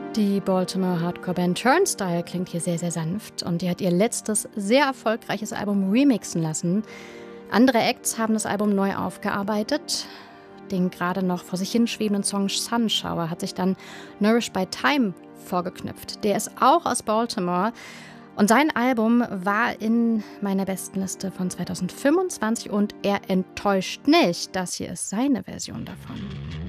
Die Baltimore Hardcore-Band Turnstile klingt hier sehr, sehr sanft und die hat ihr letztes, sehr erfolgreiches Album remixen lassen. Andere Acts haben das Album neu aufgearbeitet. Den gerade noch vor sich hinschwebenden Song Sunshower hat sich dann Nourished by Time vorgeknüpft. Der ist auch aus Baltimore und sein Album war in meiner Bestenliste von 2025 und er enttäuscht nicht. Das hier ist seine Version davon.